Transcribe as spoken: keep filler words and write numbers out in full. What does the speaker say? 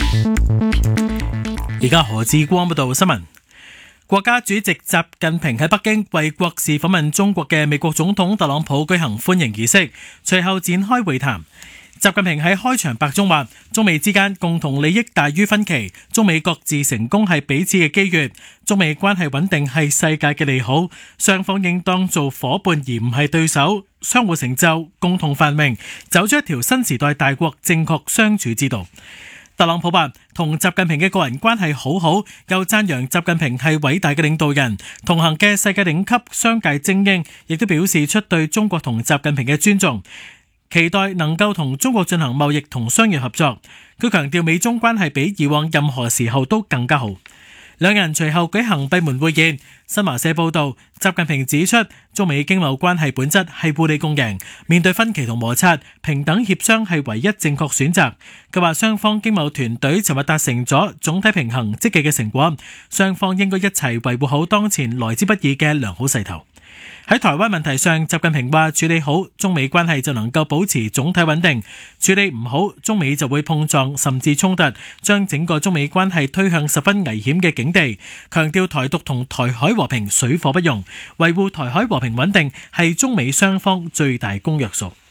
而家何志光報道新聞。國家主席習近平喺北京為國事訪問中國嘅美國總統特朗普舉行歡迎儀式，隨後展開會談。習近平喺開場白中話：中美之間共同利益大於分歧，中美各自成功係彼此嘅機遇，中美關係穩定係世界嘅利好，雙方應當做夥伴而唔係對手，相互成就，共同繁榮，走出一條新時代大國正確相處之道。特朗普話同習近平嘅個人關係好好，又讚揚習近平係偉大嘅領導人，同行嘅世界頂級商界精英亦都表示出對中國同習近平嘅尊重，期待能夠同中國進行貿易同商業合作。佢強調美中關係比以往任何時候都更加好。兩人隨後舉行閉門會宴。新華社報道，習近平指出，中美經貿關係本質係互利共贏，面對分歧同摩擦，平等協商係唯一正確選擇。佢話雙方經貿團隊尋日達成咗總體平衡積極嘅成果，雙方應該一齊維護好當前來之不易嘅良好勢頭。喺台灣問題上，習近平話處理好中美關係就能夠保持總體穩定，處理唔好中美就會碰撞甚至衝突，將整個中美關係推向十分危險嘅境地。強調台獨同台海和平水火不容，維護台海和平穩定係中美雙方最大公約數。